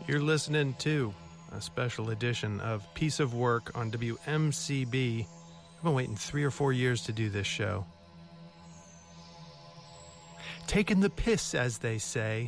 You're listening to a special edition of Piece of Work on WMCB. I've been waiting 3 or 4 years to do this show. Taking the piss, as they say.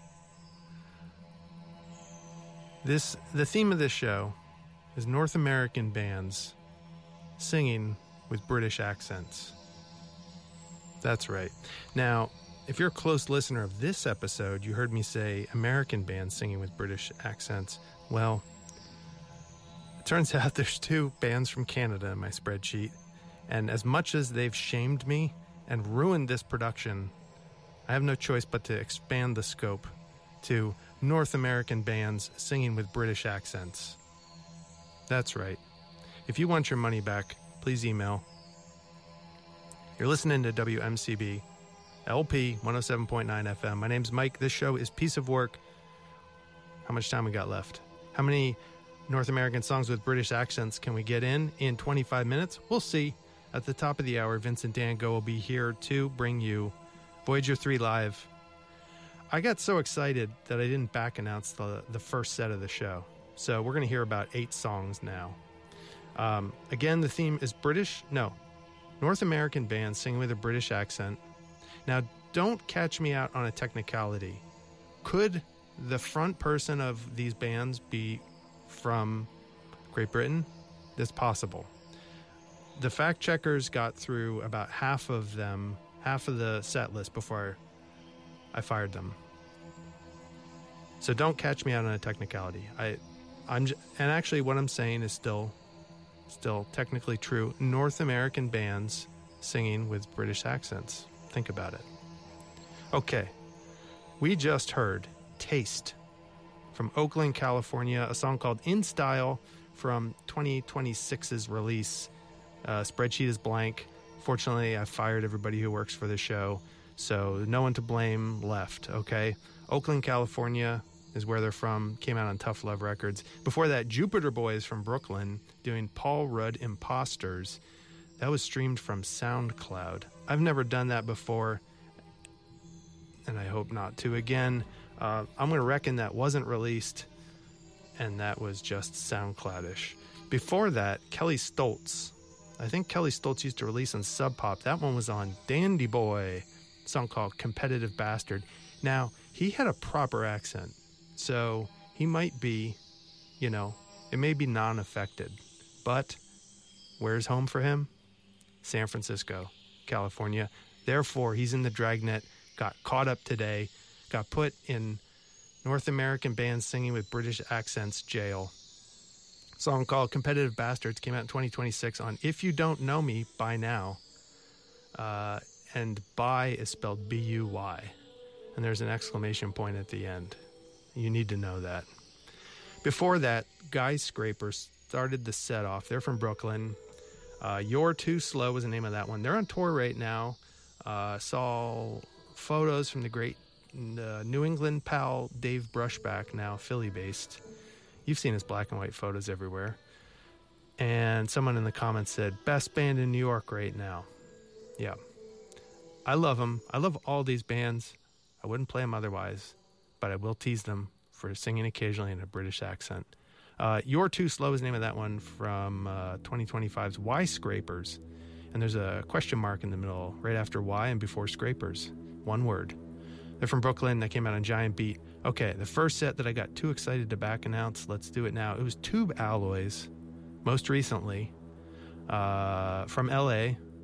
The theme of this show is North American bands singing with British accents. That's right. Now, if you're a close listener of this episode, you heard me say American bands singing with British accents. Well, it turns out there's 2 bands from Canada in my spreadsheet, and as much as they've shamed me and ruined this production, I have no choice but to expand the scope to North American bands singing with British accents. That's right. If you want your money back, please email. You're listening to WMCB, LP 107.9 FM. My name's Mike. This show is Piece of Work. How much time we got left? How many North American songs with British accents can we get in 25 minutes? We'll see. At the top of the hour, Vincent Dango will be here to bring you Voyager 3 Live. I got so excited that I didn't back announce the first set of the show. So we're going to hear about 8 songs now. Again, the theme is North American bands singing with a British accent. Now, don't catch me out on a technicality. Could the front person of these bands be from Great Britain? That's possible. The fact checkers got through about half of the set list before I fired them. So don't catch me out on a technicality. And actually what I'm saying is still technically true. North American bands singing with British accents. Think about it. Okay. We just heard Taste from Oakland, California, a song called In Style from 2026's release. Spreadsheet is blank. Fortunately, I fired everybody who works for the show, so no one to blame left, okay? Oakland, California is where they're from. Came out on Tough Love Records. Before that, Jupiter Boys from Brooklyn doing Paul Rudd Imposters. That was streamed from SoundCloud. I've never done that before, and I hope not to again. I'm going to reckon that wasn't released, and that was just SoundCloudish. Before that, Kelly Stoltz. I think Kelly Stoltz used to release on Sub Pop. That one was on Dandy Boy, a song called Competitive Bastard. Now, he had a proper accent, so he might be, it may be non-affected. But where's home for him? San Francisco, California. Therefore, he's in the dragnet, got caught up today, got put in North American bands singing with British accents jail. Song called Competitive Bastards came out in 2026 on If You Don't Know Me By Now. And by is spelled B-U-Y. And there's an exclamation point at the end. You need to know that. Before that, Guy Scrapers started the set off. They're from Brooklyn. You're Too Slow was the name of that one. They're on tour right now. Saw photos from the great New England pal Dave Brushback, now Philly-based. You've seen his black and white photos everywhere. And someone in the comments said, best band in New York right now. Yeah. I love them. I love all these bands. I wouldn't play them otherwise, but I will tease them for singing occasionally in a British accent. You're Too Slow is the name of that one from 2025's Y Scrapers. And there's a question mark in the middle, right after Y and before Scrapers. One word. They're from Brooklyn. That came out on Giant Beat. Okay, the first set that I got too excited to back announce, let's do it now. It was Tube Alloys, most recently, from LA.